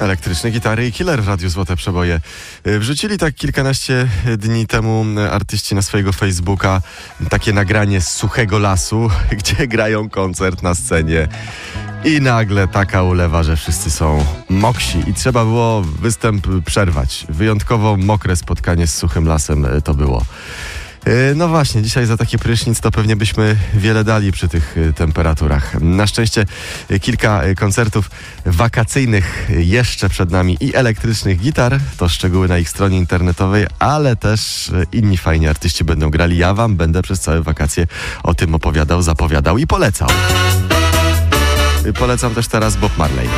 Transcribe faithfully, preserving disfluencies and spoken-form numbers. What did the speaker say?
Elektryczne gitary i Killer w Radiu Złote Przeboje. Wrzucili tak kilkanaście dni temu artyści na swojego Facebooka takie nagranie z suchego lasu, gdzie grają koncert na scenie. I nagle taka ulewa, że wszyscy są moksi i trzeba było występ przerwać. Wyjątkowo mokre spotkanie z suchym lasem to było. No właśnie, dzisiaj za taki prysznic to pewnie byśmy wiele dali przy tych temperaturach. Na szczęście kilka koncertów wakacyjnych jeszcze przed nami i elektrycznych gitar, to szczegóły na ich stronie internetowej, ale też inni fajni artyści będą grali. Ja wam będę przez całe wakacje o tym opowiadał, zapowiadał i polecał. Polecam też teraz Bob Marley.